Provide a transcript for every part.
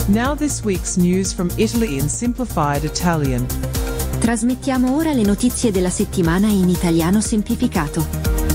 Now this week's news from Italy in simplified Italian. Trasmettiamo ora le notizie della settimana in italiano semplificato.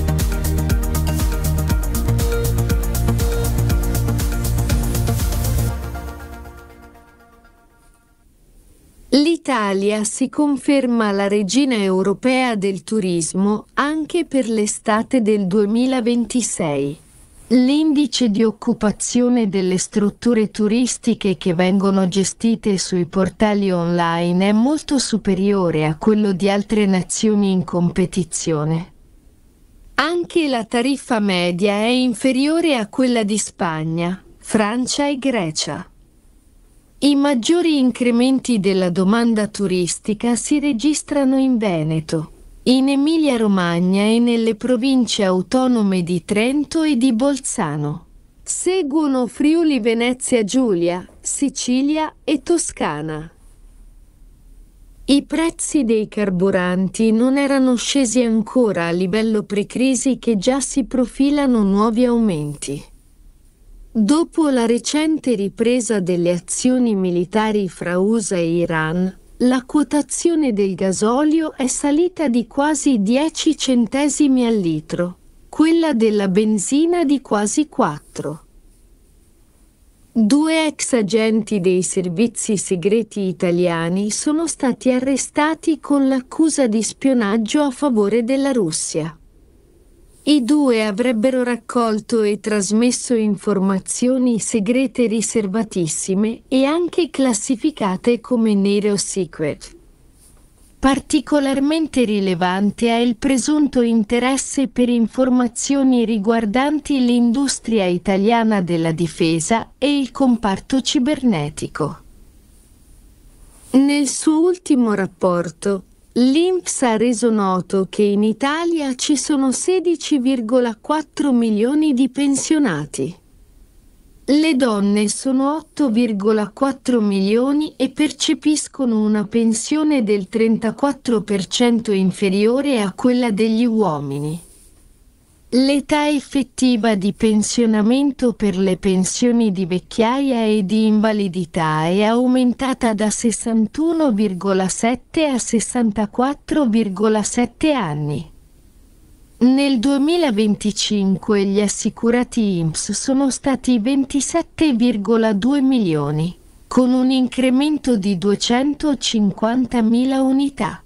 L'Italia si conferma la regina europea del turismo anche per l'estate del 2026. L'indice di occupazione delle strutture turistiche che vengono gestite sui portali online è molto superiore a quello di altre nazioni in competizione. Anche la tariffa media è inferiore a quella di Spagna, Francia e Grecia. I maggiori incrementi della domanda turistica si registrano in Veneto, in Emilia-Romagna e nelle province autonome di Trento e di Bolzano. Seguono Friuli Venezia Giulia, Sicilia e Toscana. I prezzi dei carburanti non erano scesi ancora a livello pre-crisi che già si profilano nuovi aumenti. Dopo la recente ripresa delle azioni militari fra USA e Iran, la quotazione del gasolio è salita di quasi 10 centesimi al litro, quella della benzina di quasi 4. 2 ex agenti dei servizi segreti italiani sono stati arrestati con l'accusa di spionaggio a favore della Russia. I 2 avrebbero raccolto e trasmesso informazioni segrete riservatissime e anche classificate come NATO Secret. Particolarmente rilevante è il presunto interesse per informazioni riguardanti l'industria italiana della difesa e il comparto cibernetico. Nel suo ultimo rapporto, l'INPS ha reso noto che in Italia ci sono 16,4 milioni di pensionati. Le donne sono 8,4 milioni e percepiscono una pensione del 34% inferiore a quella degli uomini. L'età effettiva di pensionamento per le pensioni di vecchiaia e di invalidità è aumentata da 61,7 a 64,7 anni. Nel 2025 gli assicurati INPS sono stati 27,2 milioni, con un incremento di 250.000 unità.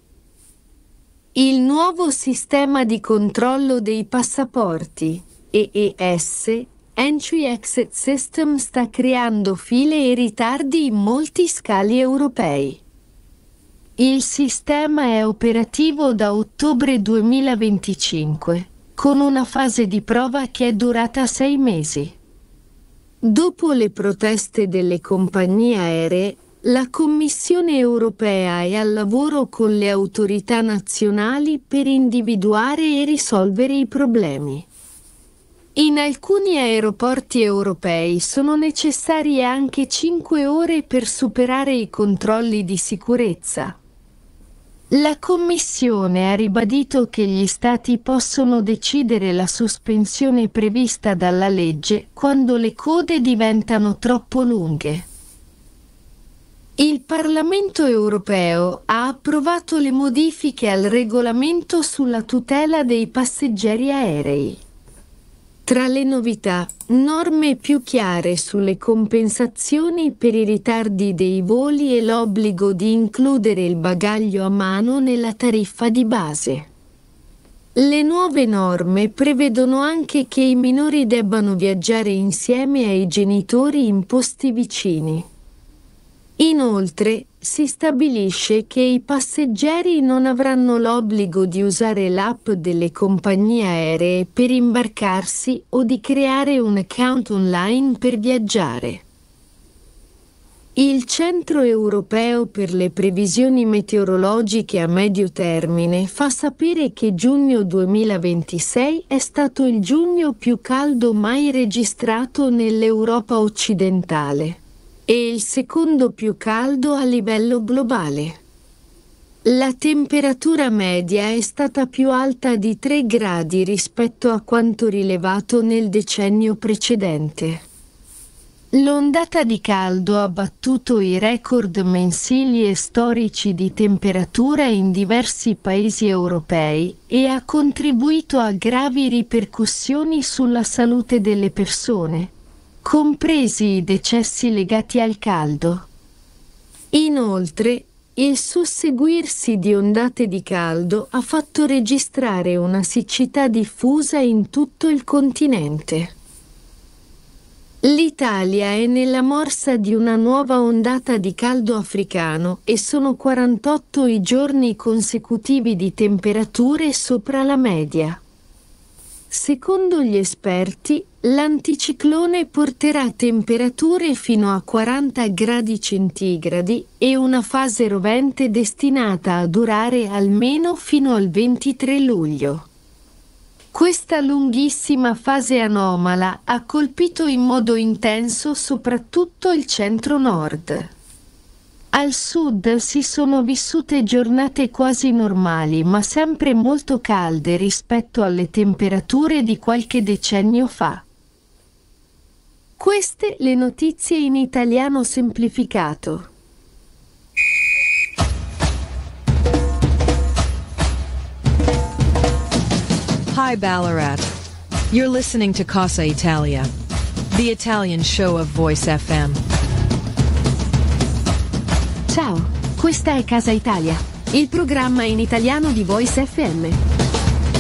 Il nuovo sistema di controllo dei passaporti, EES, Entry-Exit System, sta creando file e ritardi in molti scali europei. Il sistema è operativo da ottobre 2025, con una fase di prova che è durata 6 mesi. Dopo le proteste delle compagnie aeree, la Commissione europea è al lavoro con le autorità nazionali per individuare e risolvere i problemi. In alcuni aeroporti europei sono necessarie anche 5 ore per superare i controlli di sicurezza. La Commissione ha ribadito che gli Stati possono decidere la sospensione prevista dalla legge quando le code diventano troppo lunghe. Il Parlamento europeo ha approvato le modifiche al regolamento sulla tutela dei passeggeri aerei. Tra le novità, norme più chiare sulle compensazioni per i ritardi dei voli e l'obbligo di includere il bagaglio a mano nella tariffa di base. Le nuove norme prevedono anche che i minori debbano viaggiare insieme ai genitori in posti vicini. Inoltre, si stabilisce che i passeggeri non avranno l'obbligo di usare l'app delle compagnie aeree per imbarcarsi o di creare un account online per viaggiare. Il Centro Europeo per le Previsioni Meteorologiche a medio termine fa sapere che giugno 2026 è stato il giugno più caldo mai registrato nell'Europa occidentale e il secondo più caldo a livello globale. La temperatura media è stata più alta di 3 gradi rispetto a quanto rilevato nel decennio precedente. L'ondata di caldo ha battuto i record mensili e storici di temperatura in diversi paesi europei e ha contribuito a gravi ripercussioni sulla salute delle persone, compresi i decessi legati al caldo. Inoltre, il susseguirsi di ondate di caldo ha fatto registrare una siccità diffusa in tutto il continente. L'Italia è nella morsa di una nuova ondata di caldo africano e sono 48 i giorni consecutivi di temperature sopra la media. Secondo gli esperti, l'anticiclone porterà temperature fino a 40 gradi centigradi e una fase rovente destinata a durare almeno fino al 23 luglio. Questa lunghissima fase anomala ha colpito in modo intenso soprattutto il centro-nord. Al sud si sono vissute giornate quasi normali, ma sempre molto calde rispetto alle temperature di qualche decennio fa. Queste le notizie in italiano semplificato. Hi Ballarat. You're listening to Casa Italia, the Italian show of Voice FM. Ciao, questa è Casa Italia, il programma in italiano di Voice FM.